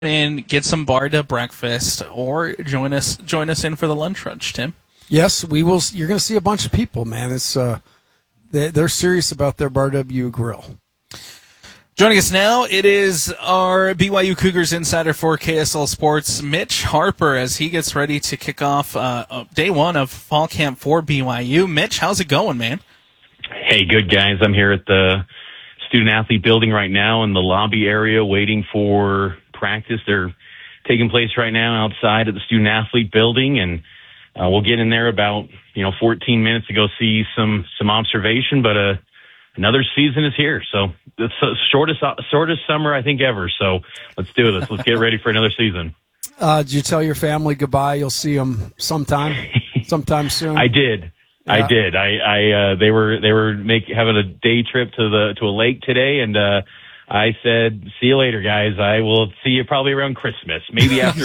and get some Barda breakfast, or join us in for the lunch brunch, Tim. Yes, we will. You're going to see a bunch of people, man. It's they're serious about their Bar W grill. Joining us now, it is our BYU Cougars insider for KSL Sports, Mitch Harper, as he gets ready to kick off day one of fall camp for BYU. Mitch, how's it going, man? Hey, good, guys. I'm here at the student-athlete building right now in the lobby area waiting for practice. They're taking place right now outside at the student-athlete building, and we'll get in there about 14 minutes to go see some observation, but another season is here. So it's the shortest summer I think ever. So let's do this. Let's get ready for another season. Did you tell your family goodbye? You'll see them sometime soon. I did. Yeah. I did. They were having a day trip to a lake today, and I said, "See you later, guys. I will see you probably around Christmas, maybe after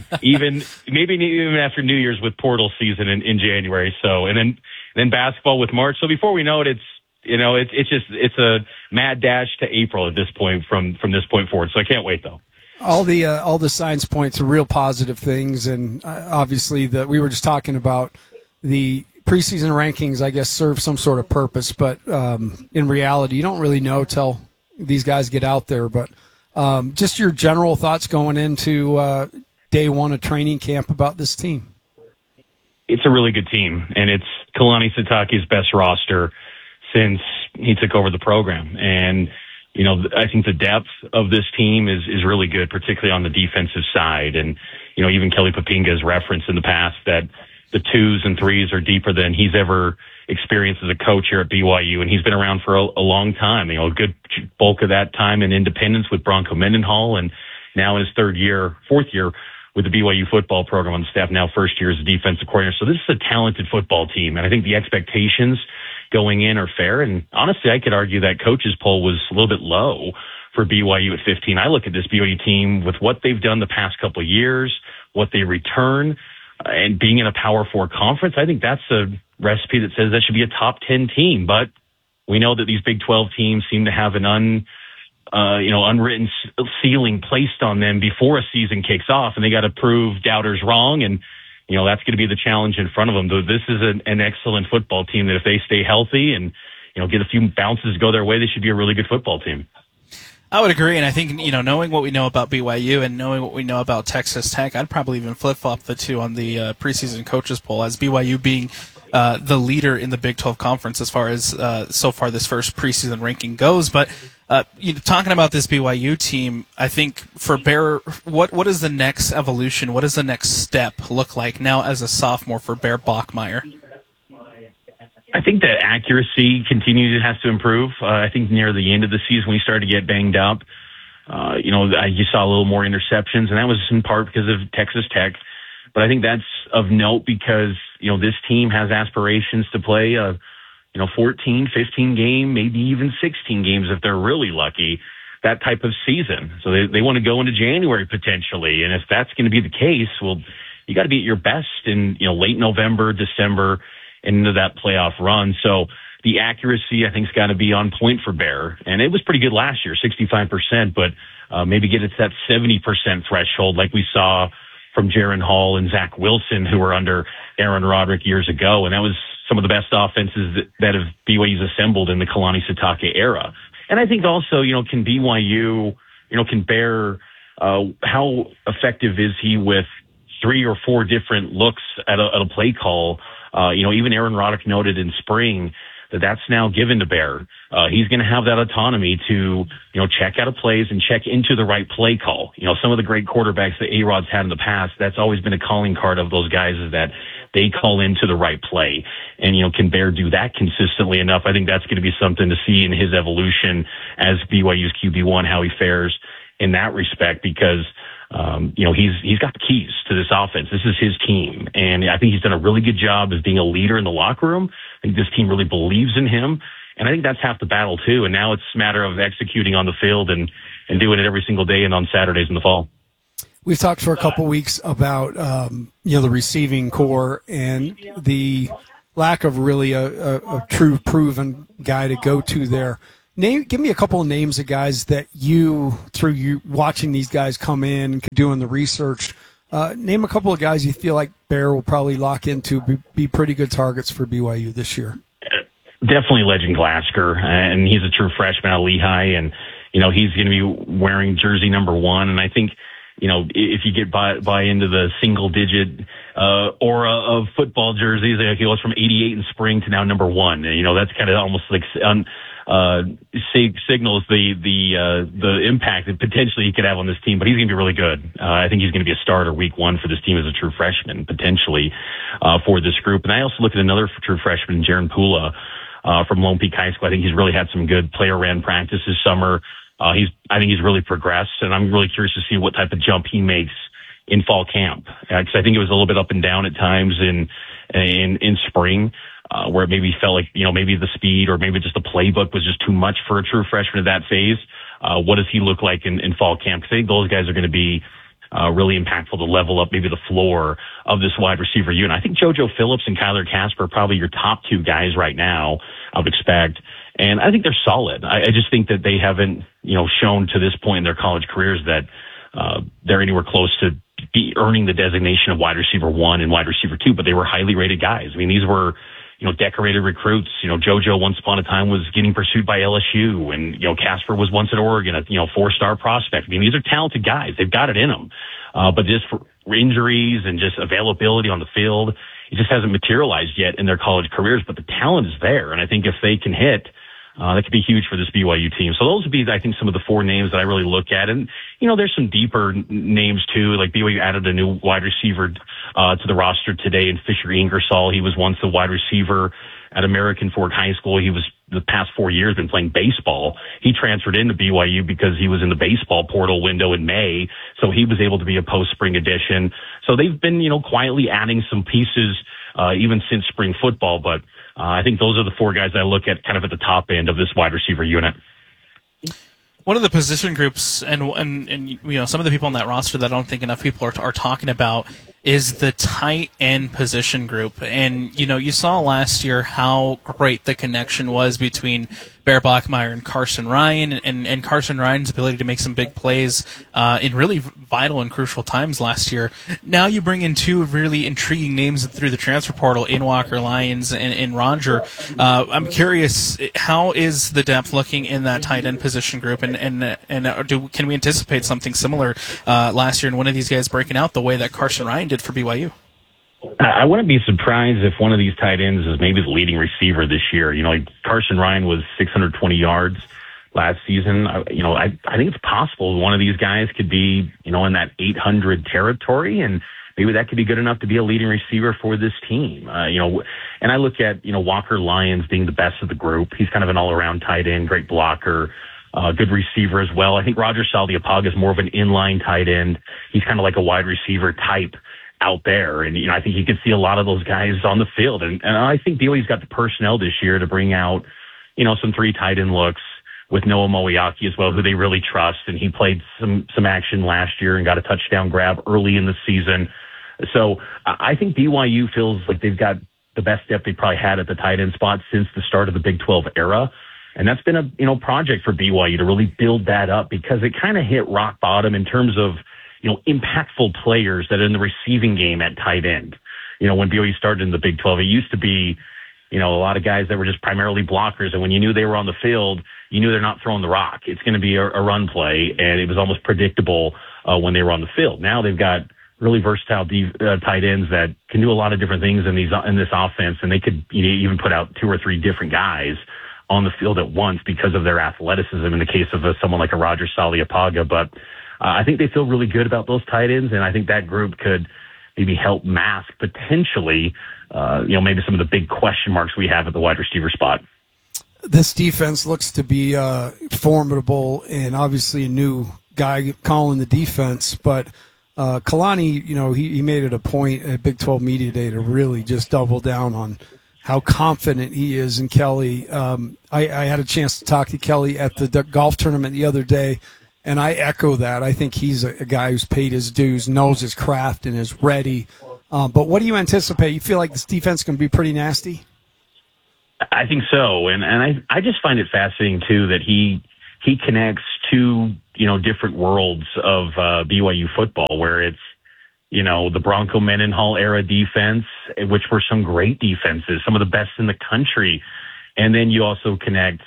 maybe even after New Year's with portal season in January. So, and then basketball with March. So before we know it, it's a mad dash to April at this point from this point forward. So I can't wait though. All the signs point to real positive things, and obviously we were just talking about the preseason rankings, I guess, serve some sort of purpose, but in reality, you don't really know till these guys get out there. But just your general thoughts going into day one of training camp about this team. It's a really good team, and it's Kalani Sitake's best roster since he took over the program. And, I think the depth of this team is really good, particularly on the defensive side. And, even Kelly Papinga has referenced in the past that the 2s and 3s are deeper than he's ever experienced as a coach here at BYU. And he's been around for a long time, a good bulk of that time in Independence with Bronco Mendenhall, and now in his fourth year with the BYU football program on staff, now first year as a defensive coordinator. So this is a talented football team. And I think the expectations going in are fair. And honestly, I could argue that coach's poll was a little bit low for BYU at 15. I look at this BYU team with what they've done the past couple of years, what they return, and being in a Power 4 conference. I think that's a recipe that says that should be a top 10 team. But we know that these Big 12 teams seem to have an unwritten ceiling placed on them before a season kicks off, and they got to prove doubters wrong. And that's going to be the challenge in front of them. Though this is an excellent football team that if they stay healthy and, get a few bounces go their way, they should be a really good football team. I would agree. And I think, knowing what we know about BYU and knowing what we know about Texas Tech, I'd probably even flip-flop the two on the preseason coaches poll, as BYU being the leader in the Big 12 conference as far as so far this first preseason ranking goes. But talking about this BYU team, I think for Bear, what is the next evolution? What does the next step look like now as a sophomore for Bear Bachmeier? I think that accuracy has to improve. I think near the end of the season, when he started to get banged up, you saw a little more interceptions, and that was in part because of Texas Tech. But I think that's of note because, this team has aspirations to play 14, 15 game, maybe even 16 games if they're really lucky, that type of season. So they want to go into January potentially. And if that's going to be the case, well, you got to be at your best in, late November, December, and into that playoff run. So the accuracy, I think, has got to be on point for Bear. And it was pretty good last year, 65%, but maybe get it to that 70% threshold like we saw from Jaron Hall and Zach Wilson, who were under Aaron Roderick years ago. And that was some of the best offenses that have BYU's assembled in the Kalani Sitake era. And I think also, can BYU, can Bear, how effective is he with 3 or 4 different looks at a play call? Even Aaron Roderick noted in spring that's now given to Bear. He's going to have that autonomy to, check out of plays and check into the right play call. Some of the great quarterbacks that A-Rod's had in the past, that's always been a calling card of those guys, is that they call into the right play. And, can Bear do that consistently enough? I think that's going to be something to see in his evolution as BYU's QB1, how he fares in that respect, because he's got the keys to this offense. This is his team. And I think he's done a really good job as being a leader in the locker room. I think this team really believes in him. And I think that's half the battle too. And now it's a matter of executing on the field and doing it every single day and on Saturdays in the fall. We've talked for a couple weeks about, the receiving core and the lack of really a true proven guy to go to there. Give me a couple of names of guys that you, through you watching these guys come in and doing the research, name a couple of guys you feel like Bear will probably lock into, be pretty good targets for BYU this year. Definitely Legend Glasgow, and he's a true freshman out of Lehigh, and he's going to be wearing jersey number 1, and I think if you get buy into the single digit aura of football jerseys, he goes from 88 in spring to now number 1. That's kind of almost like signals the impact that potentially he could have on this team. But he's going to be really good. I think he's going to be a starter week 1 for this team as a true freshman, potentially for this group. And I also look at another true freshman, Jaron Pula from Lone Peak High School. I think he's really had some good player-ran practice this summer. I think he's really progressed, and I'm really curious to see what type of jump he makes in fall camp. Because I think it was a little bit up and down at times in spring, where it maybe felt like, maybe the speed or maybe just the playbook was just too much for a true freshman at that phase. What does he look like in fall camp? Because I think those guys are going to be really impactful to level up maybe the floor of this wide receiver unit. I think JoJo Phillips and Kyler Casper are probably your top 2 guys right now, I would expect. And I think they're solid. I just think that they haven't, shown to this point in their college careers that they're anywhere close to be earning the designation of wide receiver 1 and wide receiver 2, but they were highly rated guys. I mean, these were, decorated recruits. JoJo once upon a time was getting pursued by LSU, and, Casper was once at Oregon, a 4-star prospect. I mean, these are talented guys. They've got it in them. But just for injuries and just availability on the field, it just hasn't materialized yet in their college careers, but the talent is there. And I think if they can hit, that could be huge for this BYU team. So those would be, I think, some of the 4 names that I really look at. And, there's some deeper names too. Like BYU added a new wide receiver to the roster today in Fisher Ingersoll. He was once the wide receiver at American Fork High School. He was the past 4 years been playing baseball. He transferred into BYU because he was in the baseball portal window in May. So he was able to be a post-spring addition. So they've been, quietly adding some pieces even since spring football. But I think those are the 4 guys I look at kind of at the top end of this wide receiver unit. One of the position groups, and some of the people on that roster that I don't think enough people are talking about is the tight end position group. And, you saw last year how great the connection was between Bear Blackmeyer and Carson Ryan, and Carson Ryan's ability to make some big plays in really vital and crucial times last year. Now you bring in 2 really intriguing names through the transfer portal in Walker Lyons and Roger. I'm curious, how is the depth looking in that tight end position group, and can we anticipate something similar last year and one of these guys breaking out the way that Carson Ryan did for BYU? I wouldn't be surprised if one of these tight ends is maybe the leading receiver this year. Like Carson Ryan was 620 yards last season. I think it's possible one of these guys could be, in that 800 territory, and maybe that could be good enough to be a leading receiver for this team. And I look at, Walker Lyons being the best of the group. He's kind of an all-around tight end, great blocker, good receiver as well. I think Roger Saliapaga is more of an inline tight end. He's kind of like a wide receiver type out there. And, I think you can see a lot of those guys on the field. And I think BYU's got the personnel this year to bring out, some 3 tight end looks with Noah Moeaki as well, who they really trust. And he played some action last year and got a touchdown grab early in the season. So I think BYU feels like they've got the best depth they probably had at the tight end spot since the start of the Big 12 era. And that's been a, project for BYU to really build that up, because it kind of hit rock bottom in terms of, impactful players that are in the receiving game at tight end. When BYU started in the Big 12, it used to be, a lot of guys that were just primarily blockers. And when you knew they were on the field, you knew they're not throwing the rock. It's going to be a run play. And it was almost predictable when they were on the field. Now they've got really versatile tight ends that can do a lot of different things in this offense. And they could even put out 2 or 3 different guys on the field at once because of their athleticism in the case of someone like a Roger Saliapaga. But I think they feel really good about those tight ends, and I think that group could maybe help mask potentially, maybe some of the big question marks we have at the wide receiver spot. This defense looks to be formidable, and obviously a new guy calling the defense. But Kalani, he made it a point at Big 12 Media Day to really just double down on how confident he is in Kelly. I had a chance to talk to Kelly at the golf tournament the other day, and I echo that. I think he's a guy who's paid his dues, knows his craft, and is ready. But what do you anticipate? You feel like this defense can be pretty nasty? I think so, and I just find it fascinating too that he connects two different worlds of BYU football, where it's the Bronco Mendenhall era defense, which were some great defenses, some of the best in the country, and then you also connect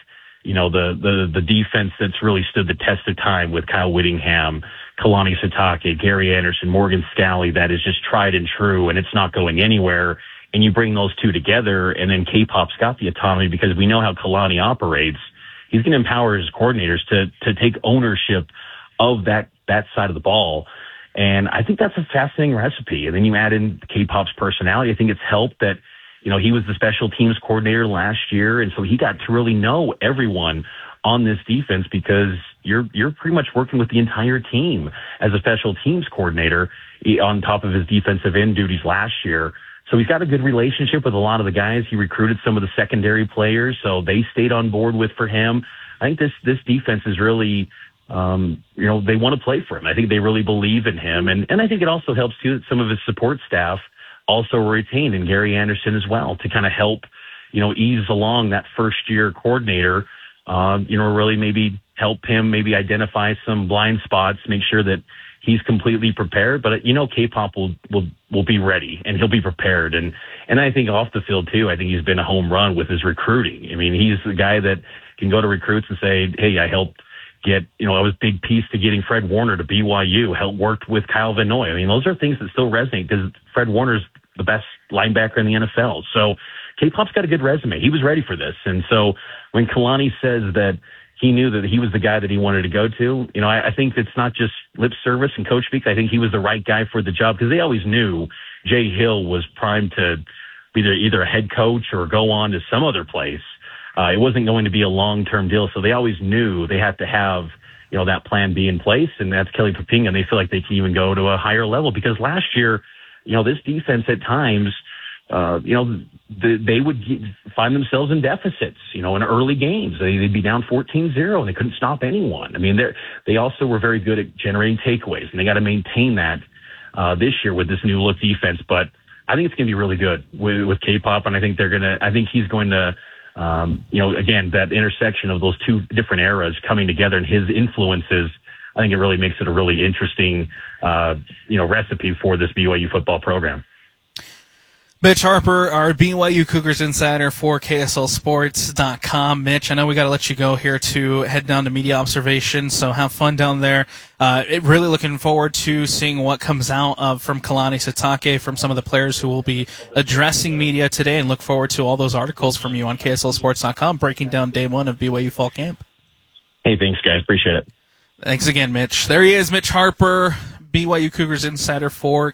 the defense that's really stood the test of time with Kyle Whittingham, Kalani Sitake, Gary Anderson, Morgan Scalley, that is just tried and true, and it's not going anywhere. And you bring those two together, and then K-Pop's got the autonomy because we know how Kalani operates. He's going to empower his coordinators to take ownership of that side of the ball. And I think that's a fascinating recipe. And then you add in K-Pop's personality. I think it's helped that, he was the special teams coordinator last year. And so he got to really know everyone on this defense because you're pretty much working with the entire team as a special teams coordinator on top of his defensive end duties last year. So he's got a good relationship with a lot of the guys. He recruited some of the secondary players, so they stayed on board for him. I think this defense is really, they want to play for him. I think they really believe in him. And I think it also helps, too, that some of his support staff also were retained, and Gary Anderson as well, to kind of help, ease along that first-year coordinator, really maybe help him maybe identify some blind spots, make sure that he's completely prepared, but K-Pop will be ready and he'll be prepared. And I think off the field too, I think he's been a home run with his recruiting. I mean, he's the guy that can go to recruits and say, hey, I helped get, I was a big piece to getting Fred Warner to BYU, worked with Kyle Van Noy. I mean, those are things that still resonate because Fred Warner's the best linebacker in the NFL. So K-Pop's got a good resume. He was ready for this. And so when Kalani says that he knew that he was the guy that he wanted to go to, I think it's not just lip service and coach speak. I think he was the right guy for the job because they always knew Jay Hill was primed to be either a head coach or go on to some other place. It wasn't going to be a long-term deal, so they always knew they had to have, that plan B in place, and that's Kelly Poppinga, and they feel like they can even go to a higher level because last year, this defense at times, they would find themselves in deficits, in early games. They'd be down 14-0 and they couldn't stop anyone. I mean, they also were very good at generating takeaways, and they got to maintain that this year with this new look defense. But I think it's going to be really good with K-Pop, and I think he's going to, again, that intersection of those two different eras coming together and his influences, I think it really makes it a really interesting, recipe for this BYU football program. Mitch Harper, our BYU Cougars insider for KSLSports.com. Mitch, I know we got to let you go here to head down to media observation, so have fun down there. Really looking forward to seeing what comes out from Kalani Sitake, from some of the players who will be addressing media today, and look forward to all those articles from you on KSLSports.com breaking down day one of BYU Fall Camp. Hey, thanks, guys. Appreciate it. Thanks again, Mitch. There he is, Mitch Harper, BYU Cougars insider for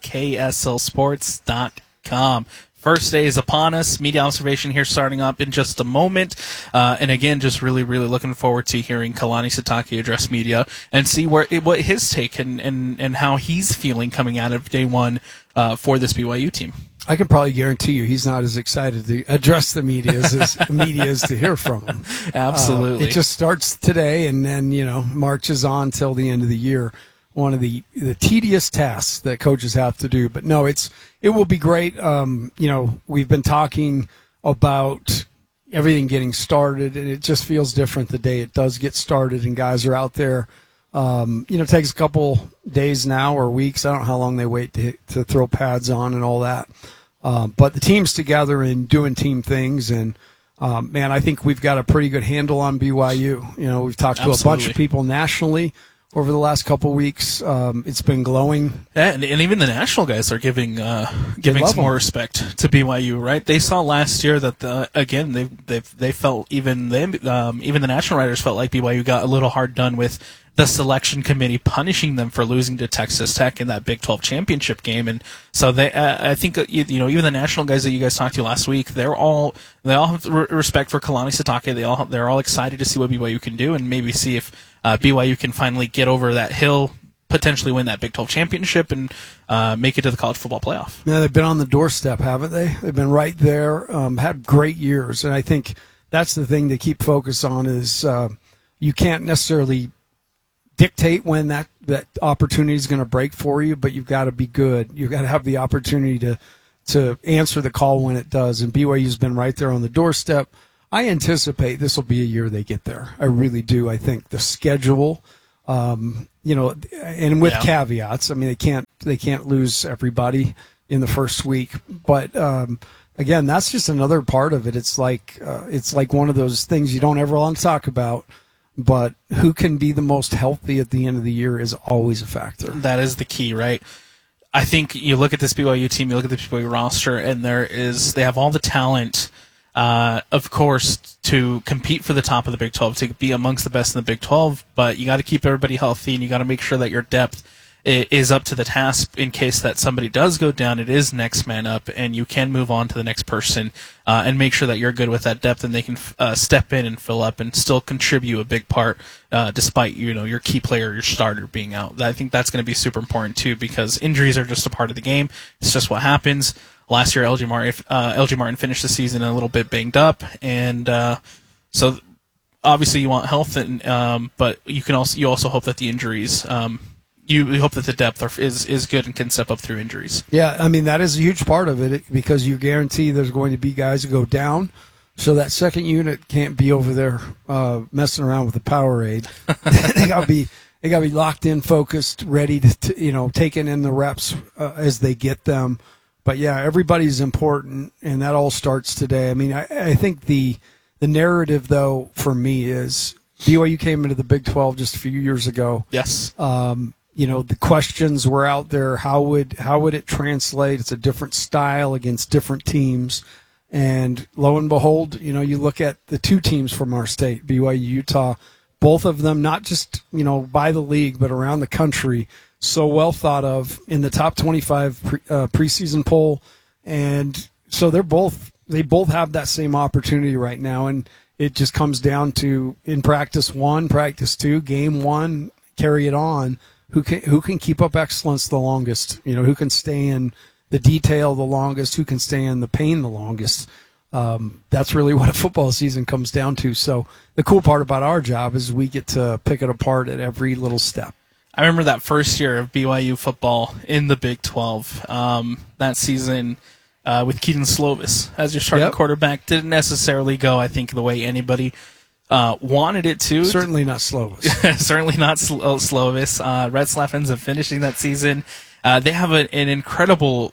KSLSports.com. First day is upon us. Media observation here starting up in just a moment. And again, just really, really looking forward to hearing Kalani Sitake address media and see what his take and how he's feeling coming out of day one for this BYU team. I can probably guarantee you he's not as excited to address the media as the media is to hear from him. Absolutely. It just starts today and then, marches on till the end of the year. One of the tedious tasks that coaches have to do. But no, it will be great. We've been talking about everything getting started, and it just feels different the day it does get started and guys are out there. It takes a couple days now or weeks. I don't know how long they wait to throw pads on and all that. But the team's together and doing team things, and I think we've got a pretty good handle on BYU. We've talked to a bunch of people nationally over the last couple of weeks. It's been glowing. Yeah, and even the national guys are giving some more respect to BYU, right? They saw last year that they felt even the national writers felt like BYU got a little hard done with the selection committee punishing them for losing to Texas Tech in that Big 12 championship game. And so I think even the national guys that you guys talked to last week, they all have respect for Kalani Sitake. They're all excited to see what BYU can do and maybe see if BYU can finally get over that hill, potentially win that Big 12 championship and make it to the college football playoff. Yeah, they've been on the doorstep, haven't they? They've been right there, had great years. And I think that's the thing to keep focus on is you can't necessarily dictate when that opportunity is going to break for you, but you've got to be good. You've got to have the opportunity to answer the call when it does. And BYU's been right there on the doorstep. I anticipate this will be a year they get there. I really do. I think the schedule, and with caveats. I mean, they can't lose everybody in the first week, but again, that's just another part of it. It's like one of those things you don't ever want to talk about, but who can be the most healthy at the end of the year is always a factor. That is the key, right? I think you look at this BYU team, you look at the BYU roster, and they have all the talent, of course, to compete for the top of the Big 12, to be amongst the best in the Big 12, but you got to keep everybody healthy, and you got to make sure that your depth is up to the task in case that somebody does go down. It is next man up, and you can move on to the next person and make sure that you're good with that depth, and they can step in and fill up and still contribute a big part despite your key player, your starter, being out. I think that's going to be super important too, because injuries are just a part of the game. It's just what happens. Last year, LG Martin finished the season a little bit banged up, and so obviously you want health, but you also hope that the injuries. You hope that the depth is good and can step up through injuries. Yeah, I mean, that is a huge part of it, because you guarantee there's going to be guys who go down, so that second unit can't be over there messing around with the Powerade. They got to be locked in, focused, ready to taking in the reps as they get them. But yeah, everybody's important, and that all starts today. I mean, I think the narrative, though, for me is BYU came into the Big 12 just a few years ago. Yes. The questions were out there. How would it translate? It's a different style against different teams. And lo and behold, you look at the two teams from our state, BYU, Utah, both of them not just, by the league, but around the country, so well thought of in the top 25 preseason poll. And so they both have that same opportunity right now. And it just comes down to, in practice 1, practice 2, game 1, carry it on. Who can keep up excellence the longest? Who can stay in the detail the longest? Who can stay in the pain the longest? That's really what a football season comes down to. So the cool part about our job is we get to pick it apart at every little step. I remember that first year of BYU football in the Big 12. That season with Keaton Slovis as your starting quarterback didn't necessarily go, I think, the way anybody wanted it to. Certainly not Slovis. Certainly not Slovis. Red Slav ends up finishing that season. They have an incredible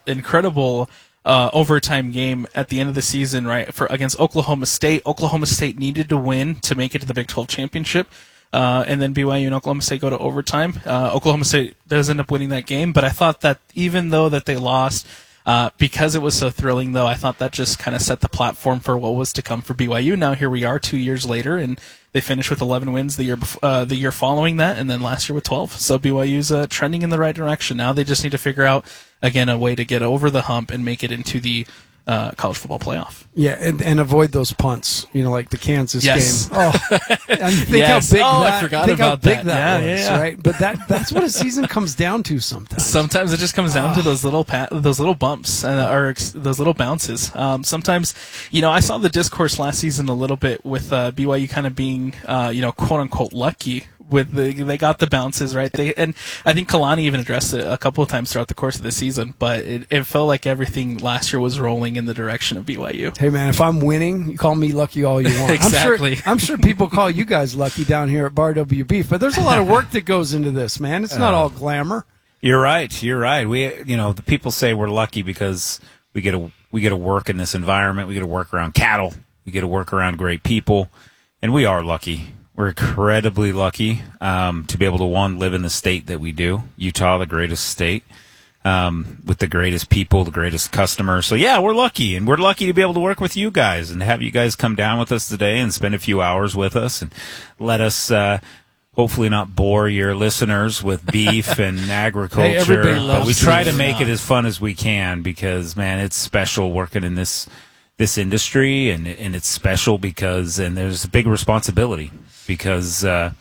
overtime game at the end of the season, right, against Oklahoma State. Oklahoma State needed to win to make it to the Big 12 championship. And then BYU and Oklahoma State go to overtime. Oklahoma State does end up winning that game, but I thought that even though that they lost, because it was so thrilling, though, I thought that just kind of set the platform for what was to come for BYU. Now here we are 2 years later, and they finished with 11 wins the year following that, and then last year with 12. So BYU's trending in the right direction. Now they just need to figure out, again, a way to get over the hump and make it into the college football playoff. Yeah, and avoid those punts, like the Kansas game. Oh, and think yes. how big I forgot about that. Was, right? But that's what a season comes down to sometimes. Sometimes it just comes down to those little bumps or those little bounces. Sometimes, I saw the discourse last season a little bit with BYU kind of being, quote unquote lucky. They got the bounces, right? And I think Kalani even addressed it a couple of times throughout the course of the season, but it felt like everything last year was rolling in the direction of BYU. Hey man, if I'm winning, you call me lucky all you want. Exactly. I'm sure people call you guys lucky down here at Bar W Beef, but there's a lot of work that goes into this, man. It's not all glamour. You're right. We, the people say we're lucky because we get to work in this environment. We get to work around cattle. We get to work around great people, and we are lucky. We're incredibly lucky to be able to, live in the state that we do. Utah, the greatest state, with the greatest people, the greatest customers. So, yeah, we're lucky. And we're lucky to be able to work with you guys and have you guys come down with us today and spend a few hours with us and let us hopefully not bore your listeners with beef and agriculture. But we try to make it as fun as we can because, man, it's special working in this industry, and it's special because, and there's a big responsibility because,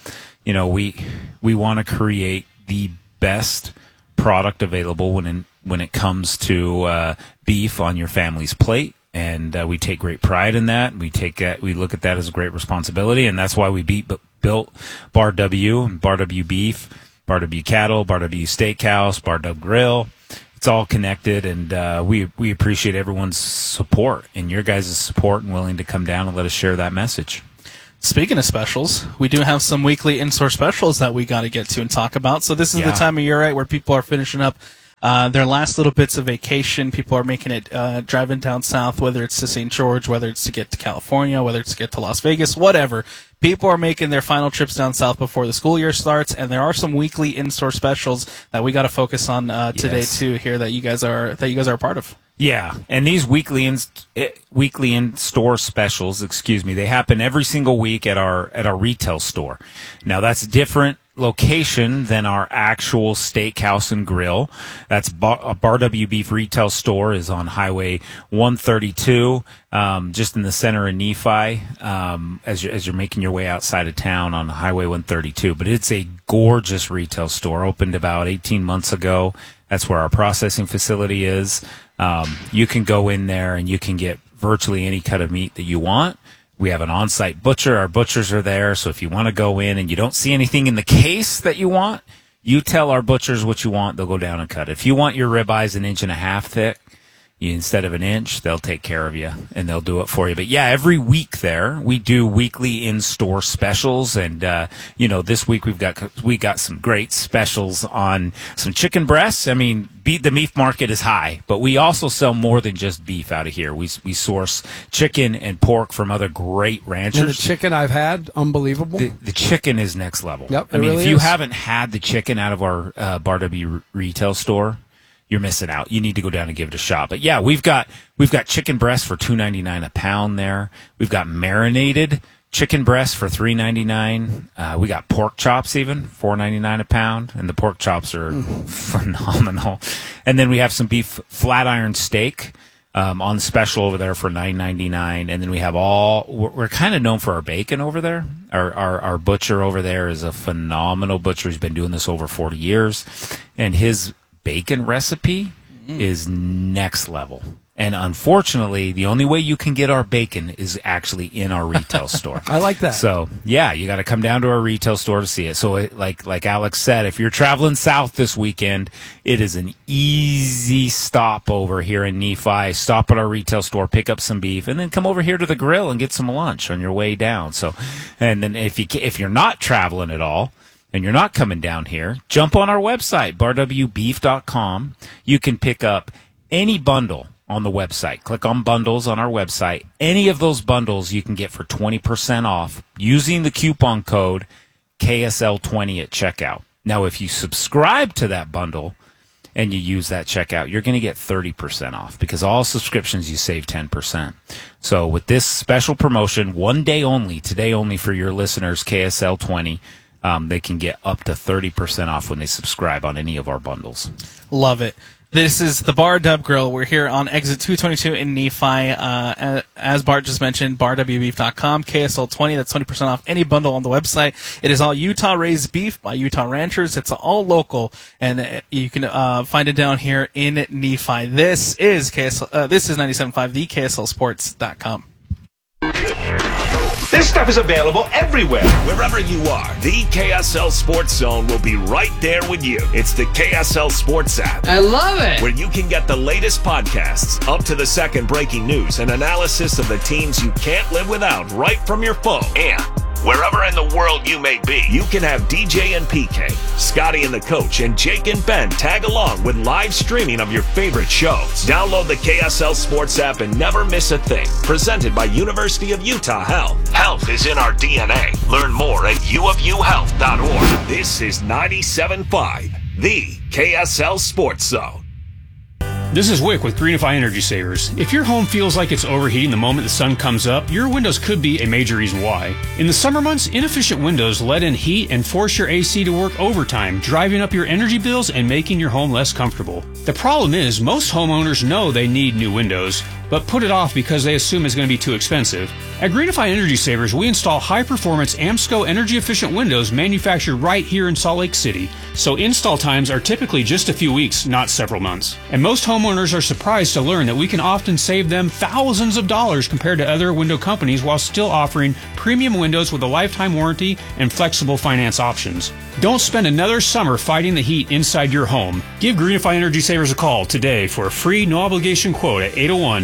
we want to create the best product available when it comes to beef on your family's plate, and we take great pride in that. We look at that as a great responsibility, and that's why we built Bar W and Bar W Beef, Bar W Cattle, Bar W Steakhouse, Bar W Grill. it's all connected, and we appreciate everyone's support and your guys' support and willing to come down and let us share that message. Speaking of specials, we do have some weekly in-store specials that we got to get to and talk about. So this is the time of year, right, where people are finishing up their last little bits of vacation. People are making it driving down south, whether it's to St. George, whether it's to get to California, whether it's to get to Las Vegas, whatever. People are making their final trips down south before the school year starts, and there are some weekly in-store specials that we got to focus on today too. Here that you guys are a part of. Yeah, and these weekly in-store specials, they happen every single week at our retail store. Now that's different location than our actual steakhouse and grill. That's Bar W Beef retail store is on Highway 132, just in the center of Nephi, as you're making your way outside of town on Highway 132. But it's a gorgeous retail store, opened about 18 months ago. That's where our processing facility is. You can go in there and you can get virtually any cut of meat that you want. We have an on-site butcher. Our butchers are there. So if you want to go in and you don't see anything in the case that you want, you tell our butchers what you want. They'll go down and cut it. If you want your ribeyes 1.5 inches thick, instead of 1 inch, they'll take care of you and they'll do it for you. But yeah, every week there we do weekly in-store specials, and this week we got some great specials on some chicken breasts. I mean, the beef market is high, but we also sell more than just beef out of here. We source chicken and pork from other great ranchers. And the chicken I've had, unbelievable. The chicken is next level. Yep, I mean, really if you is. haven't had the chicken out of our Bar W retail store, you're missing out. You need to go down and give it a shot. But yeah, we've got chicken breasts for $2.99 a pound there. We've got marinated chicken breasts for $3.99. We got pork chops even $4.99 a pound, and the pork chops are phenomenal. And then we have some beef flat iron steak on special over there for $9.99. And then we have we're kind of known for our bacon over there. Our butcher over there is a phenomenal butcher. He's been doing this over 40 years, and his bacon recipe is next level. And unfortunately, the only way you can get our bacon is actually in our retail store. I like that. So yeah, you got to come down to our retail store to see it. So like Alex said, if you're traveling south this weekend, it is an easy stop over here in Nephi. Stop at our retail store, pick up some beef, and then come over here to the grill and get some lunch on your way down. So, and then if you're not traveling at all, and you're not coming down here, jump on our website, barwbeef.com. You can pick up any bundle on the website. Click on bundles on our website. Any of those bundles you can get for 20% off using the coupon code KSL20 at checkout. Now, if you subscribe to that bundle and you use that checkout, you're going to get 30% off, because all subscriptions you save 10%. So with this special promotion, one day only, today only for your listeners, KSL20, they can get up to 30% off when they subscribe on any of our bundles. Love it. This is the Bar Dub Grill. We're here on exit 222 in Nephi. As Bart just mentioned, barwbeef.com, KSL20. That's 20% off any bundle on the website. It is all Utah-raised beef by Utah ranchers. It's all local, and you can find it down here in Nephi. This is 97.5, the KSLSports.com. This stuff is available everywhere. Wherever you are, the KSL Sports Zone will be right there with you. It's the KSL Sports app. I love it. Where you can get the latest podcasts, up to the second breaking news, and analysis of the teams you can't live without right from your phone. And wherever in the world you may be, you can have DJ and PK, Scotty and the Coach, and Jake and Ben tag along with live streaming of your favorite shows. Download the KSL Sports app and never miss a thing. Presented by University of Utah Health. Health is in our DNA. Learn more at uofuhealth.org. This is 97.5, the KSL Sports Zone. This is Wick with Greenify Energy Savers. If your home feels like it's overheating the moment the sun comes up, your windows could be a major reason why. In the summer months, inefficient windows let in heat and force your AC to work overtime, driving up your energy bills and making your home less comfortable. The problem is, most homeowners know they need new windows, but put it off because they assume it's going to be too expensive. At Greenify Energy Savers, we install high-performance AMSCO energy-efficient windows manufactured right here in Salt Lake City, so install times are typically just a few weeks, not several months. And most homeowners homeowners are surprised to learn that we can often save them thousands of dollars compared to other window companies while still offering premium windows with a lifetime warranty and flexible finance options. Don't spend another summer fighting the heat inside your home. Give Greenify Energy Savers a call today for a free no-obligation quote at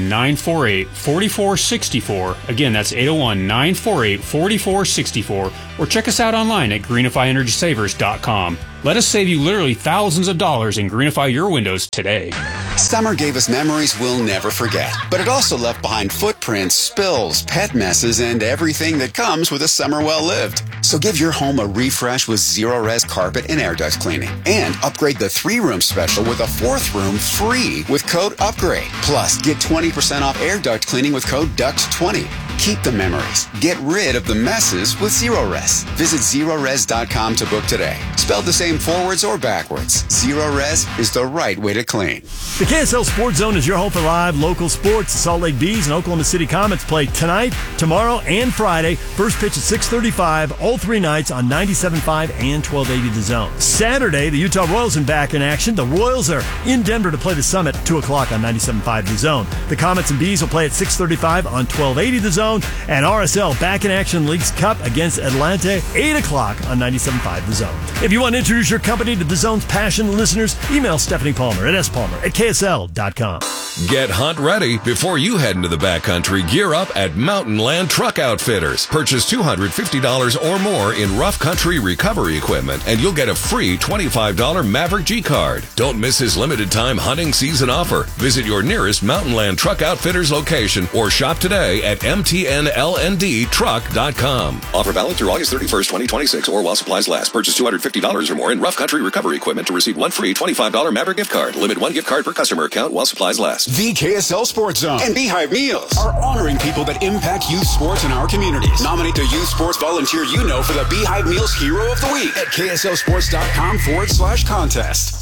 801-948-4464. Again, that's 801-948-4464. Or check us out online at greenifyenergysavers.com. Let us save you literally thousands of dollars and greenify your windows today. Summer gave us memories we'll never forget, but it also left behind footprints, spills, pet messes, and everything that comes with a summer well lived. So give your home a refresh with Zero-Res carpet and air duct cleaning, and upgrade the 3-room special with a 4th room free with code UPGRADE. Plus, get 20% off air duct cleaning with code DUCT20. Keep the memories. Get rid of the messes with Zero-Res. Visit Zero-Res.com to book today. Spelled the same forwards or backwards, Zero-Res is the right way to clean. The KSL Sports Zone is your home for live local sports. The Salt Lake Bees and Oklahoma City Comets play tonight, tomorrow, and Friday. First pitch at 6:35, all 3 nights on 97.5 and 1280 The Zone. Saturday, the Utah Royals are back in action. The Royals are in Denver to play the Summit, 2 o'clock on 97.5 The Zone. The Comets and Bees will play at 6:35 on 1280 The Zone. And RSL back in action Leagues Cup against Atlanta, 8 o'clock on 97.5 The Zone. If you want to introduce your company to The Zone's passion listeners, email Stephanie Palmer at spalmer@ksl.com. Get hunt ready before you head into the backcountry. Gear up at Mountain Land Truck Outfitters. Purchase $250 or more in rough country recovery equipment, and you'll get a free $25 Maverick G card. Don't miss his limited time hunting season offer. Visit your nearest Mountain Land Truck Outfitters location or shop today at mtnlndtruck.com. Offer valid through August 31st, 2026, or while supplies last. Purchase $250 or more in rough country recovery equipment to receive one free $25 Maverick gift card. Limit 1 gift card per customer account while supplies last. The KSL Sports Zone and Beehive Meals are honoring people that impact youth sports in our communities. Nominate the youth sports volunteer you know for the Beehive Meals Hero of the Week at kslsports.com/contest.